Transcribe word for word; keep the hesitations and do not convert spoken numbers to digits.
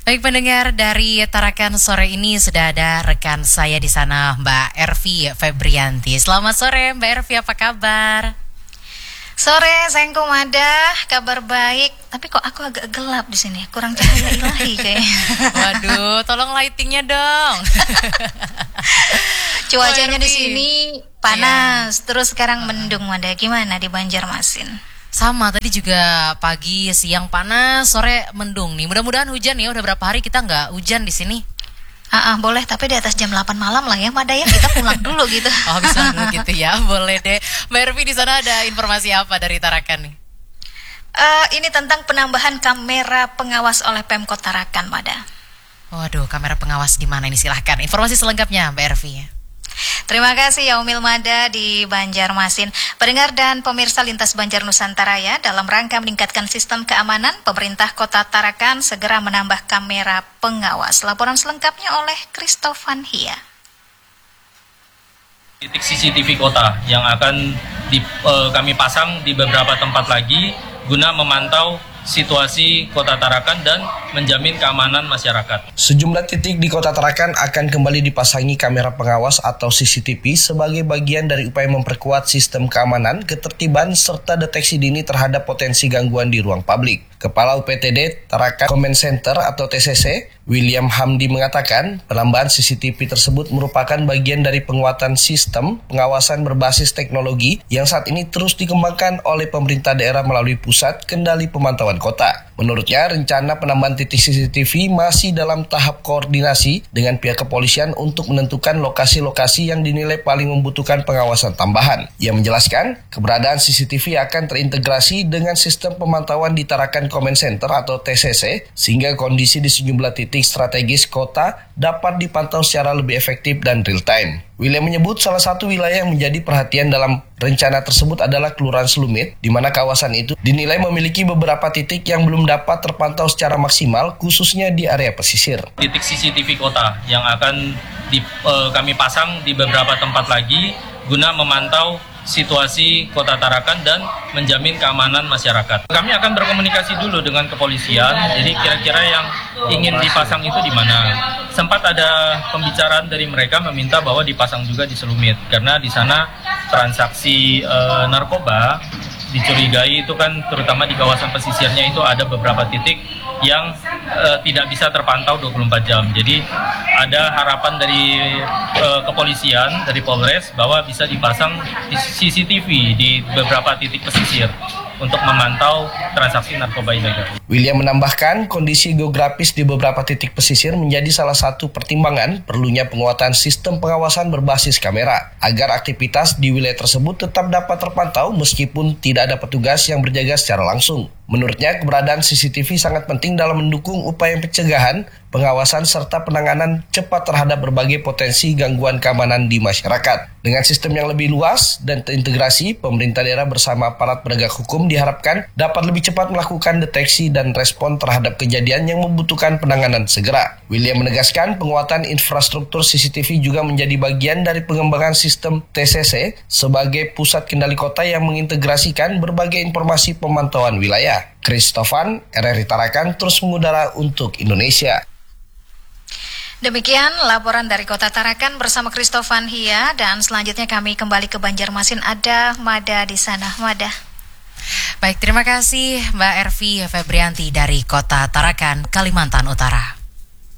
Baik pendengar, dari Tarakan sore ini sudah ada rekan saya di sana, Mbak Ervi Febrianti. Selamat sore Mbak Ervi, apa kabar? Sore, sayang Komada, kabar baik. Tapi kok aku agak gelap di sini, kurang cahaya ilahi kayaknya. Waduh, tolong lightingnya dong. Cuacanya di sini panas, ya. Terus sekarang mendung, Mada. Gimana di Banjarmasin? Sama, tadi juga pagi, siang panas, sore mendung nih. Mudah-mudahan hujan ya, udah berapa hari kita nggak hujan di sini. Ah, ah, boleh, tapi di atas jam delapan malam lah ya, Mada ya, kita pulang dulu gitu. Oh, bisa dulu gitu ya, boleh deh. Mbak Ervi, di sana ada informasi apa dari Tarakan nih? Uh, ini tentang penambahan kamera pengawas oleh Pemkot Tarakan, Mada. Waduh, kamera pengawas di mana ini? Silahkan informasi selengkapnya, Mbak Ervi. Terima kasih Yaumil Mada di Banjarmasin. Pendengar dan pemirsa Lintas Banjar Nusantara ya, dalam rangka meningkatkan sistem keamanan, pemerintah Kota Tarakan segera menambah kamera pengawas. Laporan selengkapnya oleh Christophan Hia. Titik C C T V kota yang akan di, uh, kami pasang di beberapa tempat lagi guna memantau situasi Kota Tarakan dan menjamin keamanan masyarakat. Sejumlah titik di Kota Tarakan akan kembali dipasangi kamera pengawas atau C C T V sebagai bagian dari upaya memperkuat sistem keamanan, ketertiban, serta deteksi dini terhadap potensi gangguan di ruang publik. Kepala U P T D Tarakan Command Center atau T C C, William Hamdi mengatakan penambahan C C T V tersebut merupakan bagian dari penguatan sistem pengawasan berbasis teknologi yang saat ini terus dikembangkan oleh pemerintah daerah melalui Pusat Kendali Pemantauan Kota. Menurutnya, rencana penambahan titik C C T V masih dalam tahap koordinasi dengan pihak kepolisian untuk menentukan lokasi-lokasi yang dinilai paling membutuhkan pengawasan tambahan. Ia menjelaskan, keberadaan C C T V akan terintegrasi dengan sistem pemantauan di Tarakan Command Center atau T C C, sehingga kondisi di sejumlah titik strategis kota dapat dipantau secara lebih efektif dan real time. William menyebut salah satu wilayah yang menjadi perhatian dalam rencana tersebut adalah Kelurahan Selumit, di mana kawasan itu dinilai memiliki beberapa titik yang belum dapat terpantau secara maksimal, khususnya di area pesisir. Titik C C T V kota yang akan di, uh, kami pasang di beberapa tempat lagi guna memantau situasi Kota Tarakan dan menjamin keamanan masyarakat. Kami akan berkomunikasi dulu dengan kepolisian, jadi kira-kira yang ingin dipasang itu di mana. Sempat ada pembicaraan dari mereka meminta bahwa dipasang juga di Selumit, karena di sana transaksi e, narkoba dicurigai itu kan terutama di kawasan pesisirnya itu ada beberapa titik yang e, tidak bisa terpantau dua puluh empat jam. Jadi ada harapan dari e, kepolisian, dari Polres bahwa bisa dipasang C C T V di beberapa titik pesisir untuk memantau transaksi narkoba ilegal. William menambahkan, kondisi geografis di beberapa titik pesisir menjadi salah satu pertimbangan perlunya penguatan sistem pengawasan berbasis kamera, agar aktivitas di wilayah tersebut tetap dapat terpantau meskipun tidak ada petugas yang berjaga secara langsung. Menurutnya, keberadaan C C T V sangat penting dalam mendukung upaya pencegahan, pengawasan, serta penanganan cepat terhadap berbagai potensi gangguan keamanan di masyarakat. Dengan sistem yang lebih luas dan terintegrasi, pemerintah daerah bersama aparat penegak hukum diharapkan dapat lebih cepat melakukan deteksi dan respon terhadap kejadian yang membutuhkan penanganan segera. William menegaskan penguatan infrastruktur C C T V juga menjadi bagian dari pengembangan sistem T C C sebagai pusat kendali kota yang mengintegrasikan berbagai informasi pemantauan wilayah. Christophan, R R I Tarakan terus mengudara untuk Indonesia. Demikian laporan dari Kota Tarakan bersama Christophan Hia, dan selanjutnya kami kembali ke Banjarmasin. Ada Mada di sana, Mada. Baik, terima kasih Mbak Ervi Febrianti dari Kota Tarakan, Kalimantan Utara.